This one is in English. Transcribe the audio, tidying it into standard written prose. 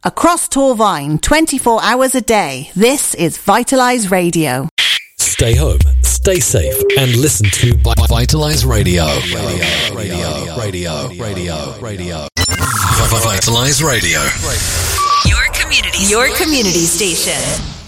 Across Torvine, 24 hours a day, this is Vitalise Radio. Stay home, stay safe, and listen to Vitalise Radio. Vitalise Radio. Your community station.